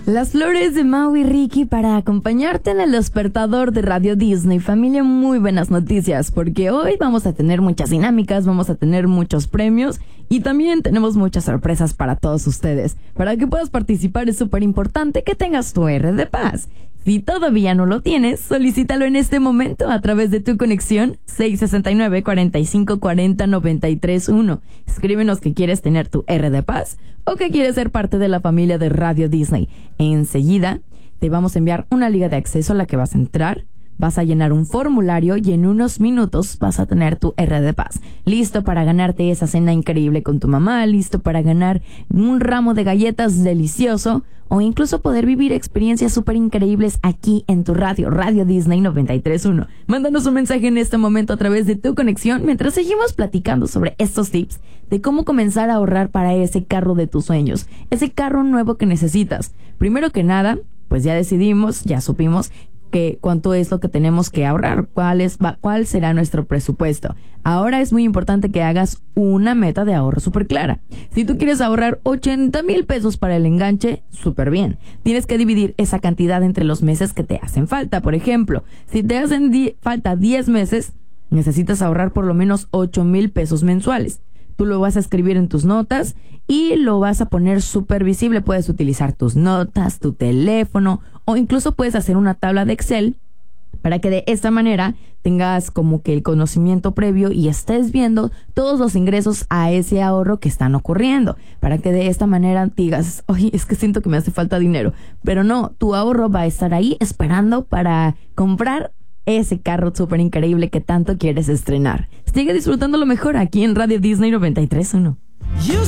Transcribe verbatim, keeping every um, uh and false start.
Las flores de Mau y Ricky para acompañarte en el despertador de Radio Disney. Familia, muy buenas noticias, porque hoy vamos a tener muchas dinámicas, vamos a tener muchos premios y también tenemos muchas sorpresas para todos ustedes. Para que puedas participar es súper importante que tengas tu R de Paz. Si todavía no lo tienes, solicítalo en este momento a través de tu conexión seis seis nueve, cuatro cinco cuatro cero, nueve tres uno. Escríbenos que quieres tener tu R de Paz o que quieres ser parte de la familia de Radio Disney. Enseguida te vamos a enviar una liga de acceso a la que vas a entrar. Vas a llenar un formulario y en unos minutos vas a tener tu R de Paz. Listo para ganarte esa cena increíble con tu mamá, listo para ganar un ramo de galletas delicioso o incluso poder vivir experiencias súper increíbles aquí en tu radio, Radio Disney noventa y tres punto uno. Mándanos un mensaje en este momento a través de tu conexión mientras seguimos platicando sobre estos tips de cómo comenzar a ahorrar para ese carro de tus sueños, ese carro nuevo que necesitas. Primero que nada, pues ya decidimos, ya supimos que cuánto es lo que tenemos que ahorrar, cuál es, va, cuál será nuestro presupuesto. Ahora es muy importante que hagas una meta de ahorro súper clara. Si tú quieres ahorrar ochenta mil pesos para el enganche, súper bien. Tienes que dividir esa cantidad entre los meses que te hacen falta. Por ejemplo, si te hacen di- falta diez meses, necesitas ahorrar por lo menos ocho mil pesos mensuales. Tú lo vas a escribir en tus notas y lo vas a poner súper visible. Puedes utilizar tus notas, tu teléfono o incluso puedes hacer una tabla de Excel para que de esta manera tengas como que el conocimiento previo y estés viendo todos los ingresos a ese ahorro que están ocurriendo. Para que de esta manera digas, oye, es que siento que me hace falta dinero. Pero no, tu ahorro va a estar ahí esperando para comprar ese carro súper increíble que tanto quieres estrenar. Sigue disfrutando lo mejor aquí en Radio Disney noventa y tres punto uno.